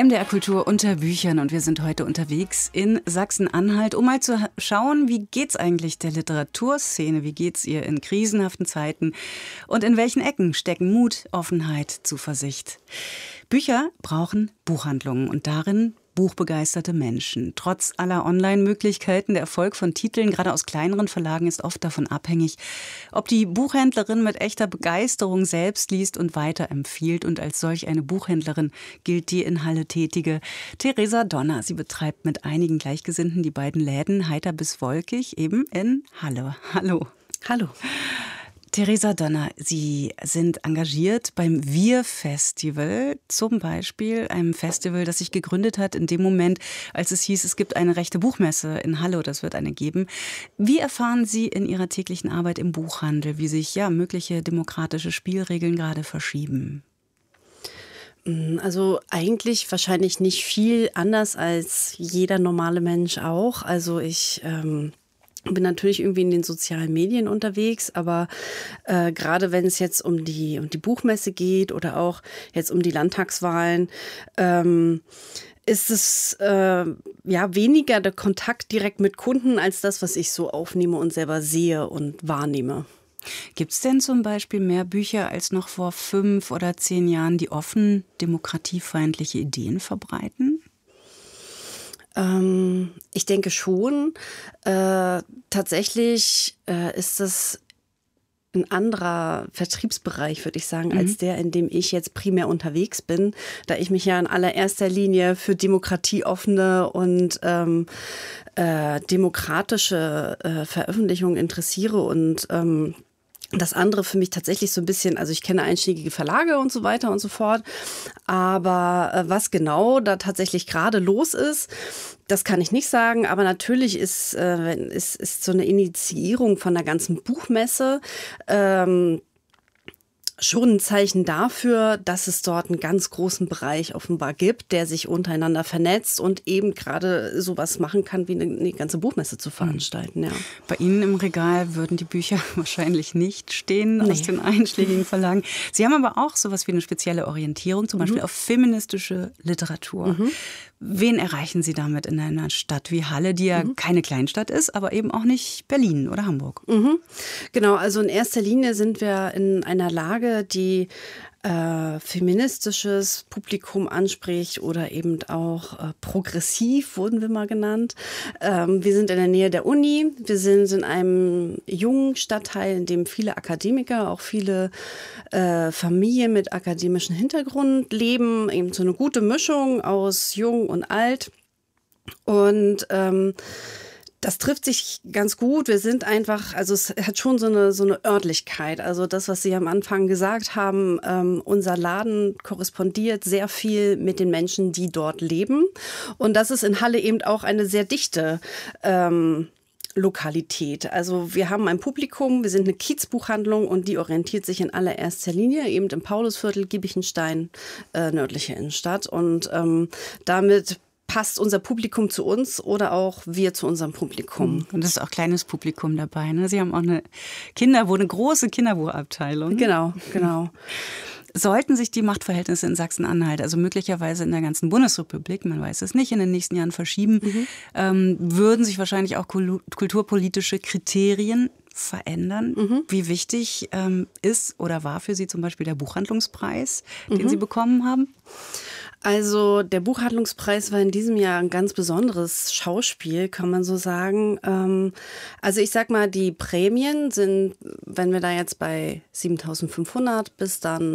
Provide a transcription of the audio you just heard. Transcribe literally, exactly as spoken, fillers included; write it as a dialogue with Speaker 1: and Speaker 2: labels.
Speaker 1: M D R Kultur unter Büchern und wir sind heute unterwegs in Sachsen-Anhalt, um mal zu schauen, wie geht's eigentlich der Literaturszene, wie geht's ihr in krisenhaften Zeiten und in welchen Ecken stecken Mut, Offenheit, Zuversicht. Bücher brauchen Buchhandlungen und darin buchbegeisterte Menschen. Trotz aller Online-Möglichkeiten, der Erfolg von Titeln, gerade aus kleineren Verlagen, ist oft davon abhängig, ob die Buchhändlerin mit echter Begeisterung selbst liest und weiterempfiehlt. Und als solch eine Buchhändlerin gilt die in Halle tätige Theresa Donner. Sie betreibt mit einigen Gleichgesinnten die beiden Läden Heiter bis Wolkig, eben in Halle. Hallo.
Speaker 2: Hallo.
Speaker 1: Theresa Donner, Sie sind engagiert beim Wir-Festival, zum Beispiel einem Festival, das sich gegründet hat in dem Moment, als es hieß, es gibt eine rechte Buchmesse in Halle oder es wird eine geben. Wie erfahren Sie in Ihrer täglichen Arbeit im Buchhandel, wie sich ja mögliche demokratische Spielregeln gerade verschieben?
Speaker 2: Also eigentlich wahrscheinlich nicht viel anders als jeder normale Mensch auch. Also ich ähm bin natürlich irgendwie in den sozialen Medien unterwegs, aber äh, gerade wenn es jetzt um die, um die Buchmesse geht oder auch jetzt um die Landtagswahlen, ähm, ist es äh, ja weniger der Kontakt direkt mit Kunden als das, was ich so aufnehme und selber sehe und wahrnehme.
Speaker 1: Gibt es denn zum Beispiel mehr Bücher als noch vor fünf oder zehn Jahren, die offen demokratiefeindliche Ideen verbreiten?
Speaker 2: Ähm, ich denke schon. Äh, tatsächlich äh, ist das ein anderer Vertriebsbereich, würde ich sagen, mhm. als der, in dem ich jetzt primär unterwegs bin, da ich mich ja in allererster Linie für demokratieoffene und ähm, äh, demokratische äh, Veröffentlichungen interessiere und ähm, das andere für mich tatsächlich so ein bisschen, also ich kenne einschlägige Verlage und so weiter und so fort, aber äh, was genau da tatsächlich gerade los ist, das kann ich nicht sagen, aber natürlich ist, äh, ist, ist so eine Initiierung von der ganzen Buchmesse ähm, schon ein Zeichen dafür, dass es dort einen ganz großen Bereich offenbar gibt, der sich untereinander vernetzt und eben gerade sowas machen kann, wie eine, eine ganze Buchmesse zu veranstalten. Ja.
Speaker 1: Bei Ihnen im Regal würden die Bücher wahrscheinlich nicht stehen nee. aus den einschlägigen Verlagen. Sie haben aber auch sowas wie eine spezielle Orientierung, zum Beispiel mhm. auf feministische Literatur. Mhm. Wen erreichen Sie damit in einer Stadt wie Halle, die ja mhm. keine Kleinstadt ist, aber eben auch nicht Berlin oder Hamburg?
Speaker 2: Mhm. Genau, also in erster Linie sind wir in einer Lage, die äh, feministisches Publikum anspricht oder eben auch äh, progressiv, wurden wir mal genannt. Ähm, wir sind in der Nähe der Uni, wir sind in einem jungen Stadtteil, in dem viele Akademiker, auch viele äh, Familien mit akademischem Hintergrund leben, eben so eine gute Mischung aus jung und alt. Und ähm, das trifft sich ganz gut. Wir sind einfach, also es hat schon so eine, so eine Örtlichkeit. Also das, was Sie am Anfang gesagt haben, ähm, unser Laden korrespondiert sehr viel mit den Menschen, die dort leben. Und das ist in Halle eben auch eine sehr dichte ähm, Lokalität. Also wir haben ein Publikum, wir sind eine Kiezbuchhandlung und die orientiert sich in allererster Linie eben im Paulusviertel, Giebichenstein, äh, nördliche Innenstadt. Und ähm, damit passt unser Publikum zu uns oder auch wir zu unserem Publikum.
Speaker 1: Und es ist auch kleines Publikum dabei, ne? Sie haben auch eine Kinderbuch, eine große Kinderbuchabteilung.
Speaker 2: Genau, genau.
Speaker 1: Sollten sich die Machtverhältnisse in Sachsen-Anhalt, also möglicherweise in der ganzen Bundesrepublik, man weiß es nicht, in den nächsten Jahren verschieben, mhm. ähm, würden sich wahrscheinlich auch kulturpolitische Kriterien verändern. Mhm. Wie wichtig ähm, ist oder war für Sie zum Beispiel der Buchhandlungspreis, den mhm. Sie bekommen haben?
Speaker 2: Also der Buchhandlungspreis war in diesem Jahr ein ganz besonderes Schauspiel, kann man so sagen. Also ich sag mal, die Prämien sind, wenn wir da jetzt bei siebentausendfünfhundert bis dann